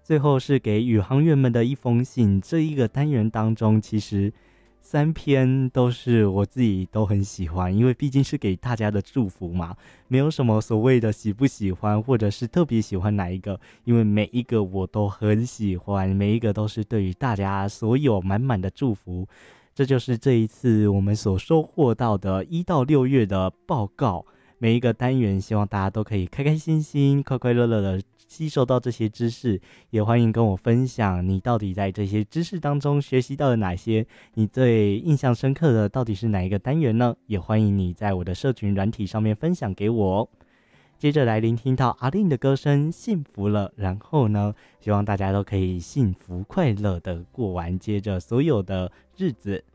最后是给宇航员们的一封信。这一个单元当中，其实3篇都是我自己都很喜欢，因为毕竟是给大家的祝福嘛，没有什么所谓的喜不喜欢，或者是特别喜欢哪一个，因为每一个我都很喜欢，每一个都是对于大家所有满满的祝福。这就是这一次我们所收获到的1到6月的报告。每一个单元，希望大家都可以开开心心、快快乐乐的吸收到这些知识，也欢迎跟我分享你到底在这些知识当中学习到了哪些，你最印象深刻的到底是哪一个单元呢？也欢迎你在我的社群软体上面分享给我哦。接着来聆听到阿令的歌声，幸福了。然后呢，希望大家都可以幸福快乐的过完接着所有的日子。